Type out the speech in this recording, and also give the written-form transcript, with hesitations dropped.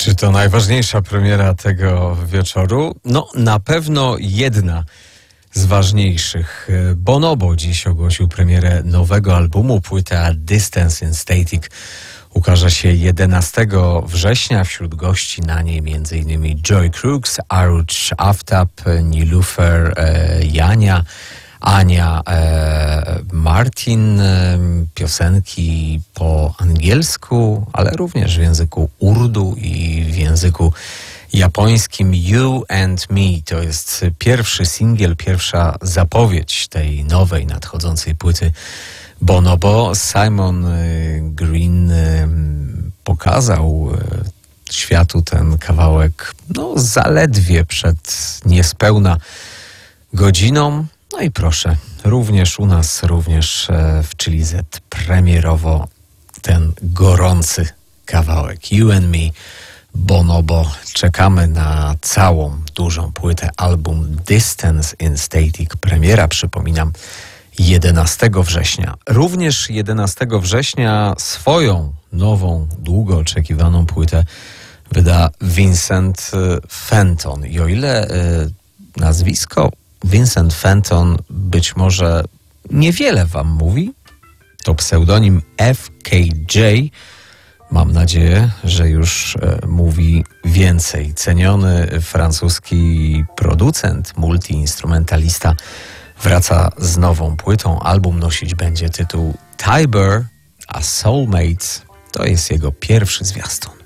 Czy to najważniejsza premiera tego wieczoru? No, na pewno jedna z ważniejszych. Bonobo dziś ogłosił premierę nowego albumu. Płyta Distance in Static ukaże się 11 września. Wśród gości na niej m.in. Joy Crooks, Aruj Aftab, Nilufer, Jania, Ania, Martin, piosenki po angielsku, ale również w języku urdu i w języku japońskim. You and Me to jest pierwszy singiel, pierwsza zapowiedź tej nowej, nadchodzącej płyty Bonobo. Simon Green pokazał światu ten kawałek zaledwie przed niespełna godziną. No i proszę, również u nas, również w Chili Z premierowo ten gorący kawałek You and Me, Bonobo. Czekamy na całą dużą płytę, album Distance in Static. Premiera, przypominam, 11 września. Również 11 września swoją nową, długo oczekiwaną płytę wyda Vincent Fenton. I o ile nazwisko Vincent Fenton być może niewiele wam mówi, to pseudonim FKJ, mam nadzieję, że już mówi więcej. Ceniony francuski producent, multiinstrumentalista wraca z nową płytą. Album nosić będzie tytuł Tiber, a Soulmates to jest jego pierwszy zwiastun.